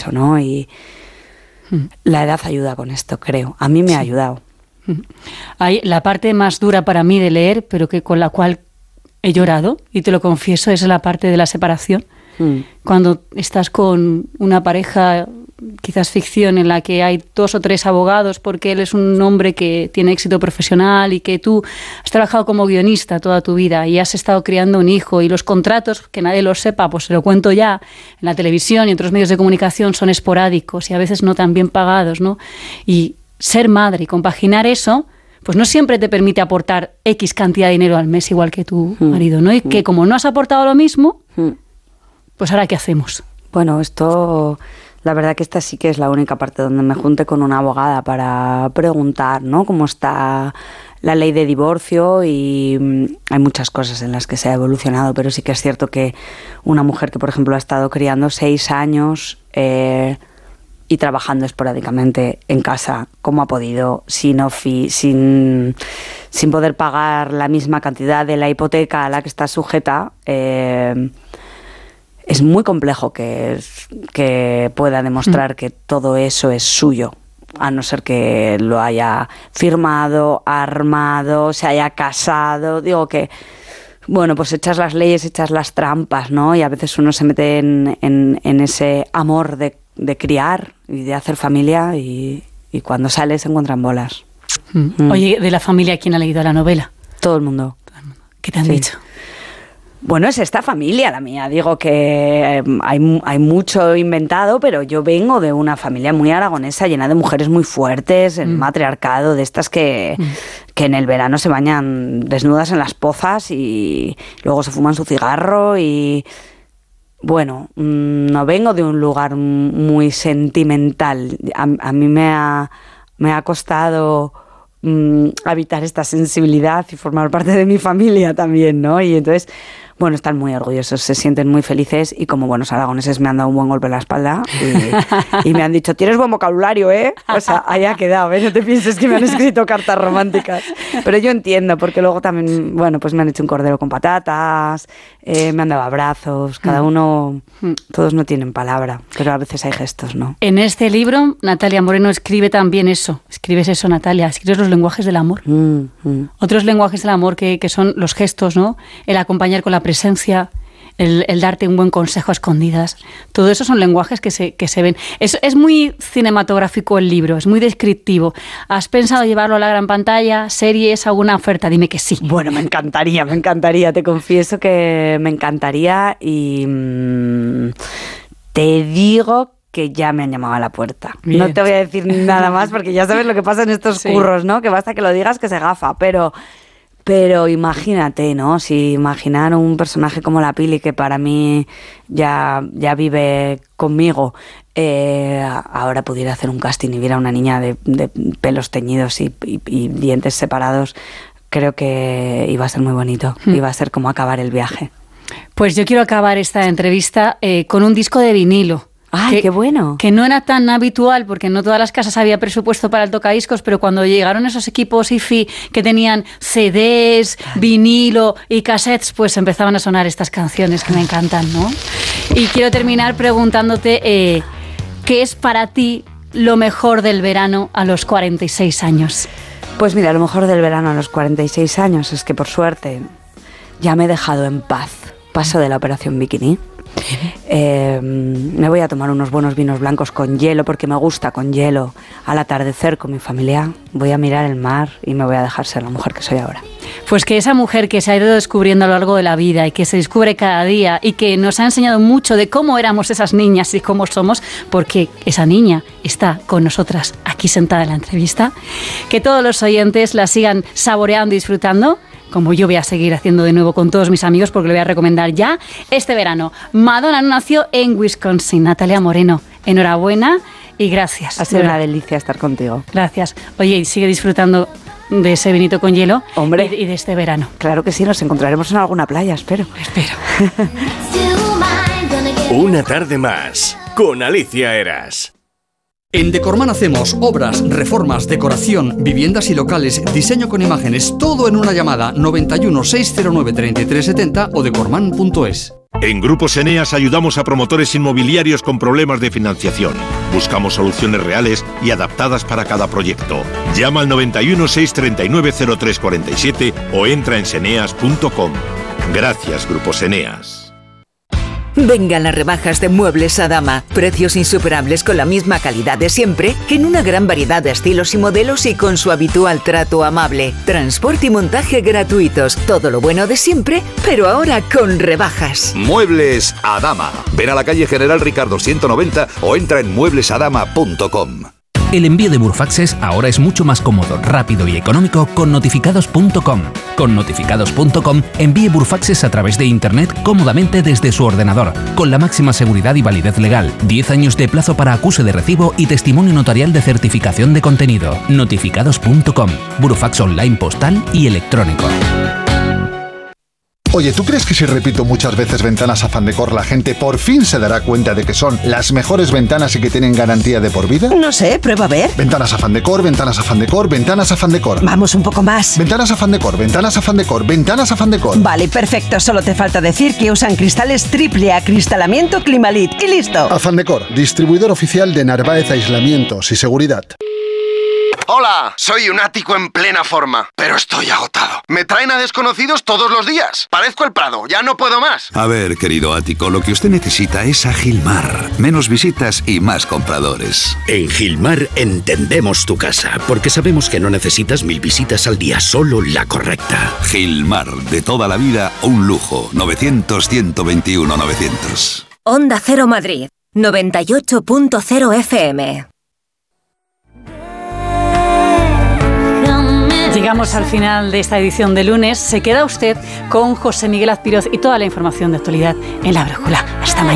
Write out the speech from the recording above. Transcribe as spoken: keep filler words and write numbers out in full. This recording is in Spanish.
mucho, ¿no? Y mm. la edad ayuda con esto, creo. A mí me sí. ha ayudado. Hay la parte más dura para mí de leer, pero que con la cual he llorado, y te lo confieso, es la parte de la separación. Mm. Cuando estás con una pareja, quizás ficción, en la que hay dos o tres abogados porque él es un hombre que tiene éxito profesional y que tú has trabajado como guionista toda tu vida y has estado criando un hijo, y los contratos, que nadie los sepa, pues se lo cuento ya, en la televisión y en otros medios de comunicación son esporádicos y a veces no tan bien pagados, ¿no? Y ser madre y compaginar eso, pues no siempre te permite aportar X cantidad de dinero al mes igual que tu mm. marido, ¿no? Y mm. que como no has aportado lo mismo, mm. pues ahora ¿qué hacemos? Bueno, esto, la verdad que esta sí que es la única parte donde me junté con una abogada para preguntar, ¿no? Cómo está la ley de divorcio, y hay muchas cosas en las que se ha evolucionado, pero sí que es cierto que una mujer que, por ejemplo, ha estado criando seis años... Eh, y trabajando esporádicamente en casa, como ha podido, sin ofi, sin, sin poder pagar la misma cantidad de la hipoteca a la que está sujeta, eh, es muy complejo que, que pueda demostrar mm. que todo eso es suyo, a no ser que lo haya firmado, armado, se haya casado. Digo que, bueno, pues echas las leyes, echas las trampas, ¿no? Y a veces uno se mete en, en, en ese amor de de criar y de hacer familia, y, y cuando sale se encuentran bolas. Mm. Mm. Oye, ¿de la familia quién ha leído la novela? Todo el mundo. ¿Qué te han sí. dicho? Bueno, es esta familia la mía. Digo que hay, hay mucho inventado, pero yo vengo de una familia muy aragonesa, llena de mujeres muy fuertes, el mm. matriarcado, de estas que, mm. que en el verano se bañan desnudas en las pozas y luego se fuman su cigarro y... Bueno, no vengo de un lugar muy sentimental. A, a mí me ha, me ha costado um, habitar esta sensibilidad y formar parte de mi familia también, ¿no? Y entonces, bueno, están muy orgullosos, se sienten muy felices, y como buenos aragoneses me han dado un buen golpe en la espalda y, y me han dicho, tienes buen vocabulario, ¿eh? O sea, ahí ha quedado, ¿eh? No te pienses que me han escrito cartas románticas. Pero yo entiendo, porque luego también, bueno, pues me han hecho un cordero con patatas, eh, me han dado abrazos, cada uno, todos no tienen palabra, pero a veces hay gestos, ¿no? En este libro, Natalia Moreno escribe también eso, escribes eso, Natalia, escribes los lenguajes del amor. Mm, mm. Otros lenguajes del amor que, que son los gestos, ¿no? El acompañar con la presencia, el, el darte un buen consejo a escondidas. Todo eso son lenguajes que se, que se ven. Es, es muy cinematográfico el libro, es muy descriptivo. ¿Has pensado llevarlo a la gran pantalla, series, alguna oferta? Dime que sí. Bueno, me encantaría, me encantaría. Te confieso que me encantaría y mmm, te digo que ya me han llamado a la puerta. Bien. No te voy a decir nada más porque ya sabes lo que pasa en estos sí. curros, ¿no? Que basta que lo digas que se gafa, pero... Pero imagínate, ¿no? Si imaginar un personaje como la Pili, que para mí ya, ya vive conmigo, eh, ahora pudiera hacer un casting y viera a una niña de, de pelos teñidos y, y, y dientes separados, creo que iba a ser muy bonito. Mm. Iba a ser como acabar el viaje. Pues yo quiero acabar esta entrevista eh, con un disco de vinilo. ¡Ay, que, qué bueno! Que no era tan habitual, porque no todas las casas había presupuesto para el tocadiscos, pero cuando llegaron esos equipos hi-fi que tenían C Ds, vinilo y cassettes, pues empezaban a sonar estas canciones que me encantan, ¿no? Y quiero terminar preguntándote, eh, ¿qué es para ti lo mejor del verano a los cuarenta y seis años? Pues mira, lo mejor del verano a los cuarenta y seis años es que, por suerte, ya me he dejado en paz. Paso de la operación bikini. Eh, me voy a tomar unos buenos vinos blancos con hielo, porque me gusta con hielo. Al atardecer con mi familia voy a mirar el mar y me voy a dejar ser la mujer que soy ahora. Pues que esa mujer que se ha ido descubriendo a lo largo de la vida y que se descubre cada día y que nos ha enseñado mucho de cómo éramos esas niñas y cómo somos, porque esa niña está con nosotras aquí sentada en la entrevista, que todos los oyentes la sigan saboreando y disfrutando, como yo voy a seguir haciendo de nuevo con todos mis amigos, porque le voy a recomendar ya este verano. Madonna no nació en Wisconsin. Natalia Moreno, enhorabuena y gracias. Ha sido una delicia estar contigo. Gracias. Oye, y sigue disfrutando de ese vinito con hielo. Hombre, y, y de este verano. Claro que sí, nos encontraremos en alguna playa, espero. Espero. Una tarde más con Alicia Eras. En Decorman hacemos obras, reformas, decoración, viviendas y locales, diseño con imágenes, todo en una llamada. Noventa y uno, seiscientos nueve, treinta y tres setenta o decorman punto es. En Grupos Eneas ayudamos a promotores inmobiliarios con problemas de financiación. Buscamos soluciones reales y adaptadas para cada proyecto. Llama al noventa y uno, seiscientos treinta y nueve, cero tres cuarenta y siete o entra en seneas punto com. Gracias, Grupos Eneas. Vengan las rebajas de Muebles Adama. Precios insuperables con la misma calidad de siempre, en una gran variedad de estilos y modelos y con su habitual trato amable. Transporte y montaje gratuitos. Todo lo bueno de siempre, pero ahora con rebajas. Muebles Adama. Ven a la calle General Ricardo ciento noventa o entra en muebles adama punto com. El envío de Burfaxes ahora es mucho más cómodo, rápido y económico con notificados punto com. Con notificados punto com envíe Burfaxes a través de Internet cómodamente desde su ordenador, con la máxima seguridad y validez legal, diez años de plazo para acuse de recibo y testimonio notarial de certificación de contenido. notificados punto com. Burfax online postal y electrónico. Oye, ¿tú crees que si repito muchas veces Ventanas Afán Decor la gente por fin se dará cuenta de que son las mejores ventanas y que tienen garantía de por vida? No sé, prueba a ver. Ventanas Afán Decor, Ventanas Afán Decor, Ventanas Afán Decor. Vamos un poco más. Ventanas Afán Decor, Ventanas Afán Decor, Ventanas Afán Decor. Vale, perfecto. Solo te falta decir que usan cristales triple acristalamiento Climalit y listo. Afán Decor, distribuidor oficial de Narváez Aislamientos y Seguridad. Hola, soy un ático en plena forma, pero estoy agotado. Me traen a desconocidos todos los días. Parezco el Prado, ya no puedo más. A ver, querido ático, lo que usted necesita es a Gilmar. Menos visitas y más compradores. En Gilmar entendemos tu casa, porque sabemos que no necesitas mil visitas al día, solo la correcta. Gilmar, de toda la vida, un lujo. novecientos, ciento veintiuno, novecientos. Onda Cero Madrid, noventa y ocho punto cero F M. Llegamos al final de esta edición de lunes. Se queda usted con José Miguel Azpiroz y toda la información de actualidad en La Brújula. Hasta mañana.